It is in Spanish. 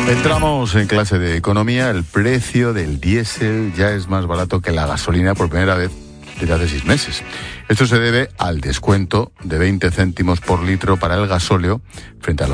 Entramos en clase de economía. El precio del diésel ya es más barato que la gasolina por primera vez desde hace 6 meses. Esto se debe al descuento de 20 céntimos por litro para el gasóleo frente a